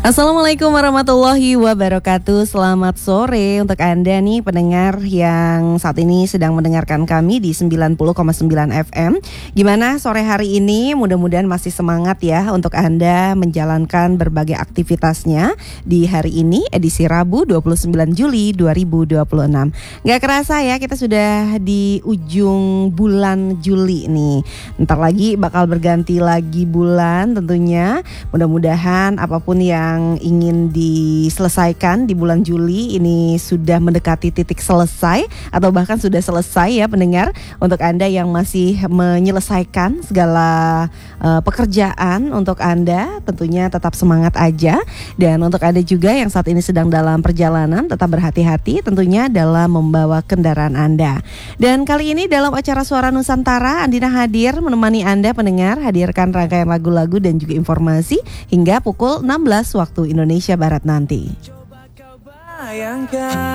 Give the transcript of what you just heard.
Assalamualaikum warahmatullahi wabarakatuh. Selamat sore untuk Anda nih pendengar yang saat ini sedang mendengarkan kami di 90,9 FM. Gimana sore hari ini? Mudah-mudahan masih semangat ya untuk Anda menjalankan berbagai aktivitasnya di hari ini, edisi Rabu 29 Juli 2026. Gak kerasa ya, kita sudah di ujung bulan Juli nih. Ntar lagi bakal berganti lagi bulan tentunya. Mudah-mudahan apapun yang ingin diselesaikan di bulan Juli ini sudah mendekati titik selesai atau bahkan sudah selesai ya pendengar. Untuk Anda yang masih menyelesaikan segala pekerjaan untuk Anda, tentunya tetap semangat aja. Dan untuk Anda juga yang saat ini sedang dalam perjalanan, tetap berhati-hati tentunya dalam membawa kendaraan Anda. Dan kali ini dalam acara Suara Nusantara, Andina hadir menemani Anda pendengar, hadirkan rangkaian lagu-lagu dan juga informasi hingga pukul 16 waktu Indonesia Barat nanti.